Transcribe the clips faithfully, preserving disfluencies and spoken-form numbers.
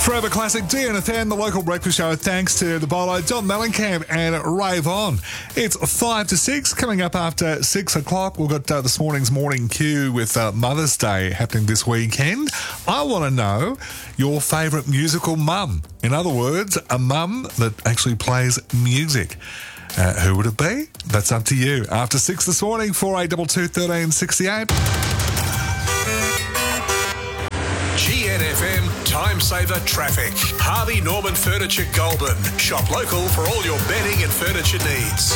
Forever Classic D N F M, the local breakfast show, thanks to the Bolo, Don Mellencamp and Rave On. It's five to six, coming up after six o'clock. We've got uh, this morning's morning queue with uh, Mother's Day happening this weekend. I want to know your favourite musical mum. In other words, a mum that actually plays music. Uh, who would it be? That's up to you. After six this morning, four eight two two, one three six eight. G N F M Time Saver Traffic. Harvey Norman Furniture Goulburn. Shop local for all your bedding and furniture needs.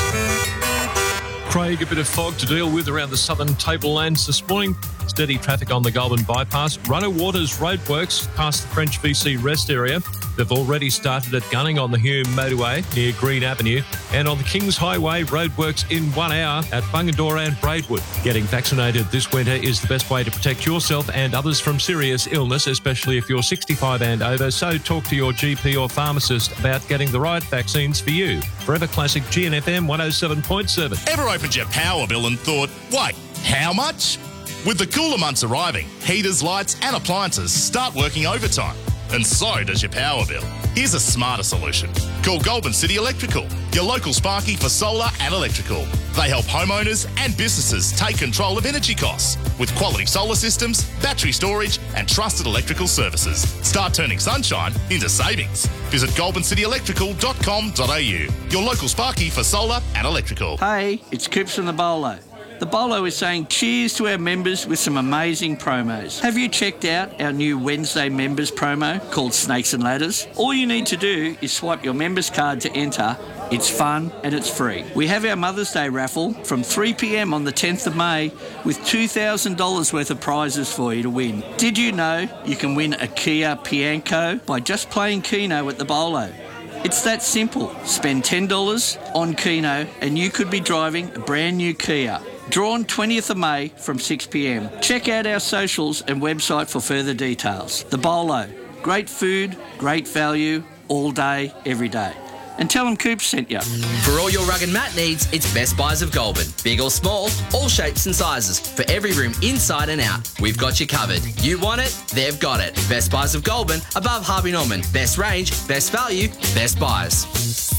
Craig, a bit of fog to deal with around the southern tablelands this morning. Steady traffic on the Goulburn bypass. Runner Waters roadworks past the French V C rest area. They've already started at Gunning on the Hume motorway near Green Avenue. And on the Kings Highway, roadworks in one hour at Bungadora and Braidwood. Getting vaccinated this winter is the best way to protect yourself and others from serious illness, especially if you're sixty-five and over. So talk to your G P or pharmacist about getting the right vaccines for you. Forever Classic G N F M one oh seven point seven. Ever opened your power bill and thought, wait, how much? With the cooler months arriving, heaters, lights and appliances start working overtime. And so does your power bill. Here's a smarter solution. Call Goulburn City Electrical, your local Sparky for solar and electrical. They help homeowners and businesses take control of energy costs with quality solar systems, battery storage and trusted electrical services. Start turning sunshine into savings. Visit goulburn city electrical dot com dot a u, your local Sparky for solar and electrical. Hey, it's Coops from the Bolo. The Bolo is saying cheers to our members with some amazing promos. Have you checked out our new Wednesday members promo called Snakes and Ladders? All you need to do is swipe your members card to enter. It's fun and it's free. We have our Mother's Day raffle from three p m on the tenth of May with two thousand dollars worth of prizes for you to win. Did you know you can win a Kia Pianco by just playing Keno at the Bolo? It's that simple. Spend ten dollars on Keno and you could be driving a brand new Kia. Drawn twentieth of May from six p m. Check out our socials and website for further details. The Bolo. Great food, great value, all day, every day. And tell them Coops sent you. For all your rug and mat needs, it's Best Buys of Goulburn. Big or small, all shapes and sizes. For every room inside and out, we've got you covered. You want it, they've got it. Best Buys of Goulburn, above Harvey Norman. Best range, best value, Best Buys.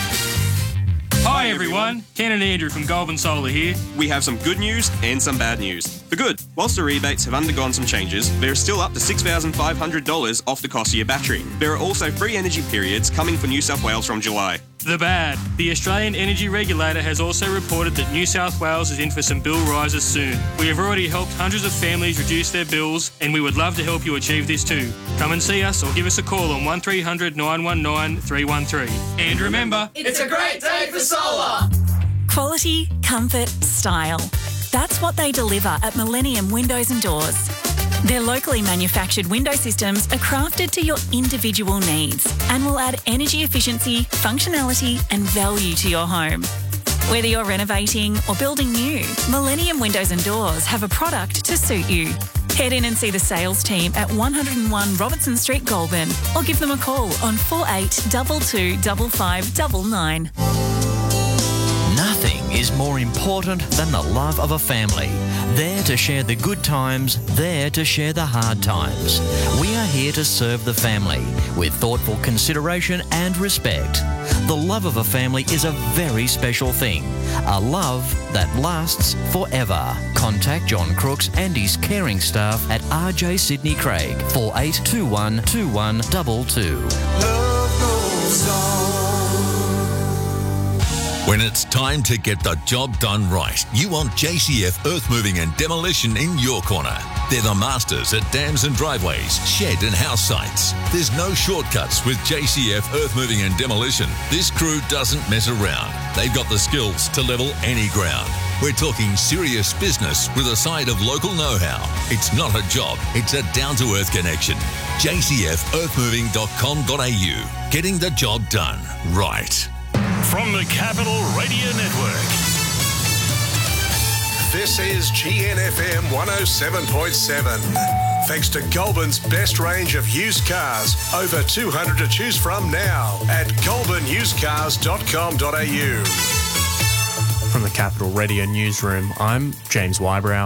Hi everyone, Ken and Andrew from Goulburn Solar here. We have some good news and some bad news. For good, whilst the rebates have undergone some changes, there is still up to six thousand five hundred dollars off the cost of your battery. There are also free energy periods coming for New South Wales from July. The bad. The Australian Energy Regulator has also reported that New South Wales is in for some bill rises soon. We have already helped hundreds of families reduce their bills and we would love to help you achieve this too. Come and see us or give us a call on one three hundred nine one nine three one three. And remember, it's a great day for solar! Quality, comfort, style. That's what they deliver at Millennium Windows and Doors. Their locally manufactured window systems are crafted to your individual needs and will add energy efficiency, functionality and value to your home. Whether you're renovating or building new, Millennium Windows and Doors have a product to suit you. Head in and see the sales team at one oh one Robertson Street, Goulburn, or give them a call on four eight two two five five nine nine. Nothing is more important than the love of a family. There to share the good times, there to share the hard times. We are here to serve the family with thoughtful consideration and respect. The love of a family is a very special thing. A love that lasts forever. Contact John Crooks and his caring staff at R J Sydney Craig, four eight two one two one two two. Love goes on. When it's time to get the job done right, you want J C F Earth Moving and Demolition in your corner. They're the masters at dams and driveways, shed and house sites. There's no shortcuts with J C F Earth Moving and Demolition. This crew doesn't mess around. They've got the skills to level any ground. We're talking serious business with a side of local know-how. It's not a job, it's a down-to-earth connection. j c f earth moving dot com dot a u. Getting the job done right. From the Capital Radio Network. This is G N F M one oh seven point seven. Thanks to Goulburn's best range of used cars. Over two hundred to choose from now at goulburn used cars dot com dot a u. From the Capital Radio Newsroom, I'm James Wybrow.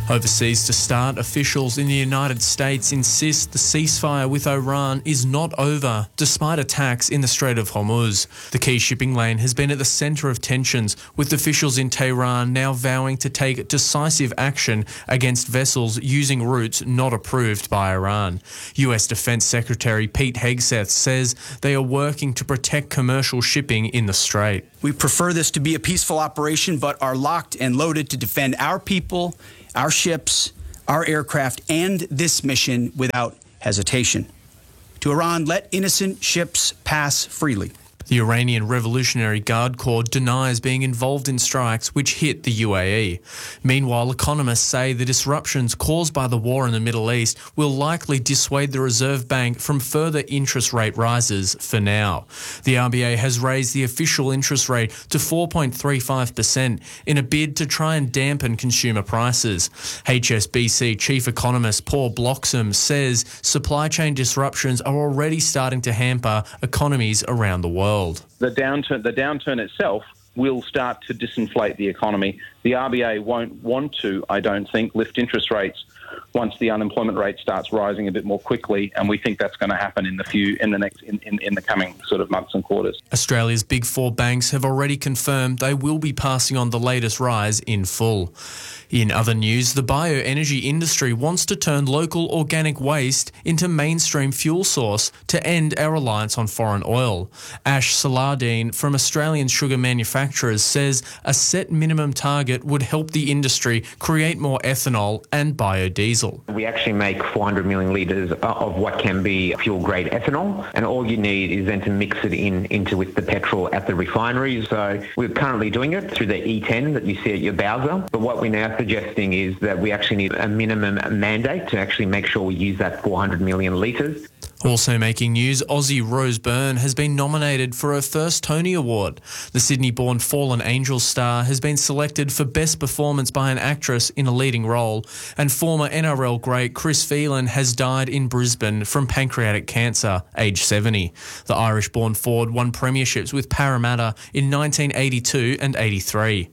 Overseas to start, officials in the United States insist the ceasefire with Iran is not over, despite attacks in the Strait of Hormuz. The key shipping lane has been at the centre of tensions, with officials in Tehran now vowing to take decisive action against vessels using routes not approved by Iran. U S Defence Secretary Pete Hegseth says they are working to protect commercial shipping in the Strait. We prefer this to be a peaceful operation, but are locked and loaded to defend our people, our ships, our aircraft, and this mission without hesitation. To Iran, let innocent ships pass freely. The Iranian Revolutionary Guard Corps denies being involved in strikes which hit the U A E. Meanwhile, economists say the disruptions caused by the war in the Middle East will likely dissuade the Reserve Bank from further interest rate rises for now. The R B A has raised the official interest rate to four point three five percent in a bid to try and dampen consumer prices. H S B C Chief Economist Paul Bloxham says supply chain disruptions are already starting to hamper economies around the world. The downturn, the downturn itself will start to disinflate the economy. The R B A won't want to, I don't think, lift interest rates once the unemployment rate starts rising a bit more quickly, and we think that's going to happen in the few in the next in, in, in the coming sort of months and quarters. Australia's big four banks have already confirmed they will be passing on the latest rise in full. In other news, the bioenergy industry wants to turn local organic waste into mainstream fuel source to end our reliance on foreign oil. Ash Saladin from Australian Sugar Manufacturers says a set minimum target would help the industry create more ethanol and biodiesel. We actually make four hundred million litres of what can be fuel-grade ethanol, and all you need is then to mix it in into with the petrol at the refineries. So we're currently doing it through the E ten that you see at your Bowser, but what we now suggesting is that we actually need a minimum mandate to actually make sure we use that four hundred million litres. Also making news, Aussie Rose Byrne has been nominated for her first Tony Award. The Sydney-born Fallen Angels star has been selected for Best Performance by an Actress in a Leading Role, and former N R L great Chris Phelan has died in Brisbane from pancreatic cancer, aged seventy. The Irish-born forward won premierships with Parramatta in nineteen eighty-two and eighty-three.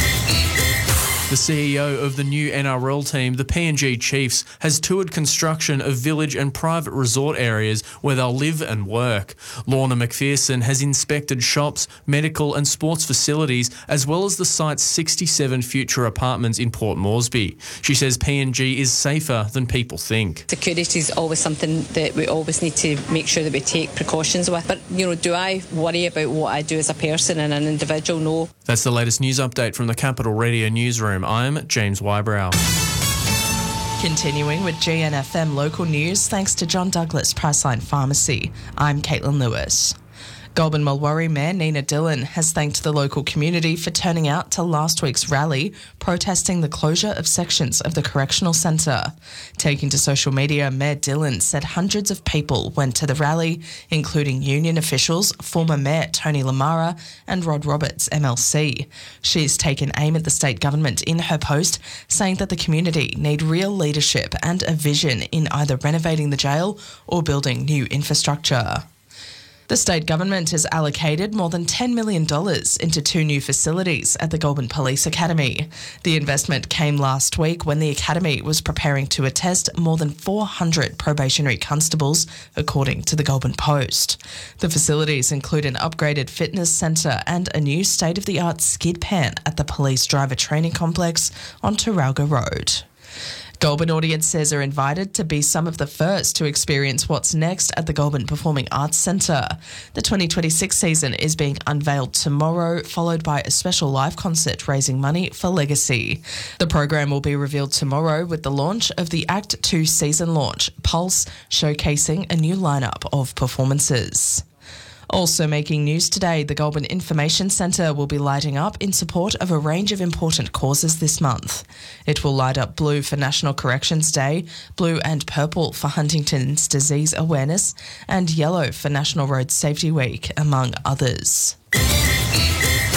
The C E O of the new N R L team, the P N G Chiefs, has toured construction of village and private resort areas where they'll live and work. Lorna McPherson has inspected shops, medical and sports facilities, as well as the site's sixty-seven future apartments in Port Moresby. She says P N G is safer than people think. Security is always something that we always need to make sure that we take precautions with. But, you know, do I worry about what I do as a person and an individual? No. That's the latest news update from the Capital Radio newsroom. I'm James Wybrow. Continuing with G N F M local news, thanks to John Douglas Priceline Pharmacy. I'm Caitlin Lewis. Goulburn Mulwaree Mayor Nina Dillon has thanked the local community for turning out to last week's rally protesting the closure of sections of the correctional centre. Taking to social media, Mayor Dillon said hundreds of people went to the rally, including union officials, former Mayor Tony Lamara and Rod Roberts M L C. She's taken aim at the state government in her post, saying that the community need real leadership and a vision in either renovating the jail or building new infrastructure. The state government has allocated more than ten million dollars into two new facilities at the Goulburn Police Academy. The investment came last week when the academy was preparing to attest more than four hundred probationary constables, according to the Goulburn Post. The facilities include an upgraded fitness centre and a new state-of-the-art skid pan at the Police Driver Training Complex on Terralga Road. Goulburn audiences are invited to be some of the first to experience what's next at the Goulburn Performing Arts Centre. The twenty twenty-six season is being unveiled tomorrow, followed by a special live concert raising money for Legacy. The program will be revealed tomorrow with the launch of the Act two season launch, Pulse, showcasing a new lineup of performances. Also making news today, the Goulburn Information Centre will be lighting up in support of a range of important causes this month. It will light up blue for National Corrections Day, blue and purple for Huntington's Disease Awareness, and yellow for National Road Safety Week, among others.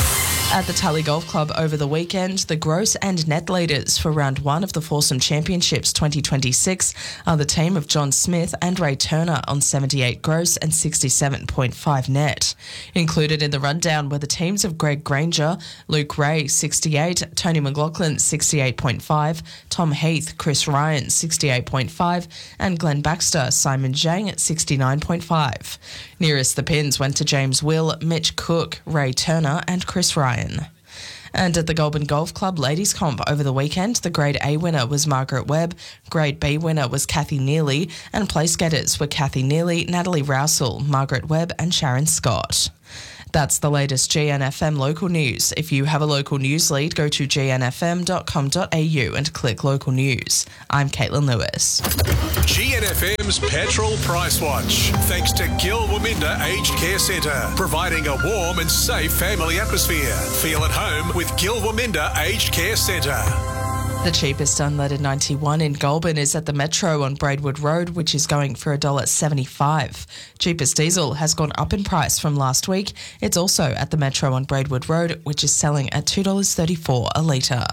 At the Tully Golf Club over the weekend, the gross and net leaders for round one of the Foursome Championships twenty twenty-six are the team of John Smith and Ray Turner on seventy-eight gross and sixty-seven point five net. Included in the rundown were the teams of Greg Granger, Luke Ray sixty-eight, Tony McLaughlin sixty-eight point five, Tom Heath, Chris Ryan sixty-eight point five and Glenn Baxter, Simon Zhang at sixty-nine point five. Nearest the pins went to James Will, Mitch Cook, Ray Turner and Chris Ryan. And at the Goulburn Golf Club Ladies Comp over the weekend, the Grade A winner was Margaret Webb, Grade B winner was Kathy Neely, and place getters were Kathy Neely, Natalie Rousel, Margaret Webb and Sharon Scott. That's the latest G N F M local news. If you have a local news lead, go to g n f m dot com dot a u and click local news. I'm Caitlin Lewis. G N F M's Petrol Price Watch. Thanks to Gil Waminda Aged Care Centre, providing a warm and safe family atmosphere. Feel at home with Gil Waminda Aged Care Centre. The cheapest unleaded ninety-one in Goulburn is at the Metro on Braidwood Road, which is going for one dollar seventy-five. Cheapest diesel has gone up in price from last week. It's also at the Metro on Braidwood Road, which is selling at two dollars thirty-four a litre.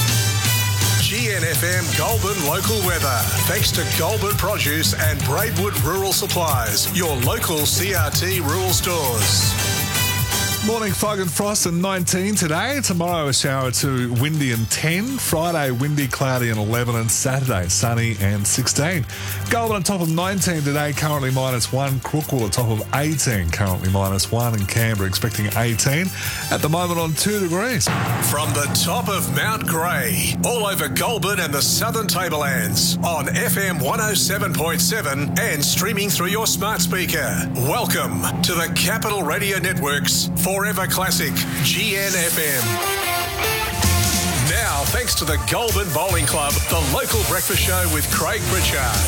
G N F M Goulburn local weather. Thanks to Goulburn Produce and Braidwood Rural Supplies, your local C R T rural stores. Morning fog and frost and nineteen today. Tomorrow a shower to windy and ten. Friday windy, cloudy and eleven. And Saturday sunny and sixteen. Goulburn on top of nineteen today, currently minus one. Crookwell on top of eighteen, currently minus one. And Canberra expecting eighteen. At the moment on two degrees. From the top of Mount Grey, all over Goulburn and the Southern Tablelands, on F M one oh seven point seven and streaming through your smart speaker. Welcome to the Capital Radio Network's Forever Classic G N F M. Now, thanks to the Goulburn Bowling Club, the local breakfast show with Craig Pritchard.